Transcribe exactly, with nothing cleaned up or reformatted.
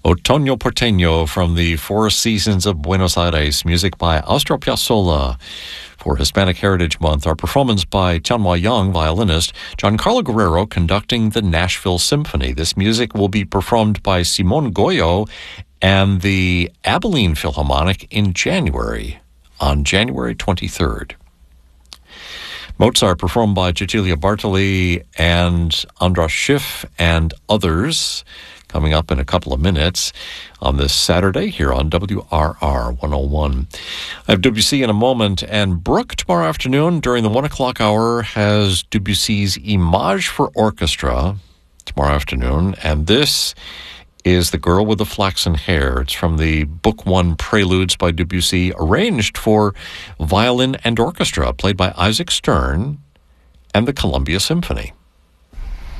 Otoño Porteño from the Four Seasons of Buenos Aires, music by Astor Piazzolla for Hispanic Heritage Month. Our performance by Tianhua Yang, violinist, Giancarlo Guerrero conducting the Nashville Symphony. This music will be performed by Simon Goyo and the Abilene Philharmonic in January, on January twenty-third. Mozart performed by Cecilia Bartoli and Andras Schiff and others, coming up in a couple of minutes on this Saturday here on W R R one oh one. I have Debussy in a moment, and Brooke tomorrow afternoon during the one o'clock hour has Debussy's Image for Orchestra tomorrow afternoon, and this is The Girl with the Flaxen Hair. It's from the Book One Preludes by Debussy, arranged for violin and orchestra, played by Isaac Stern and the Columbia Symphony.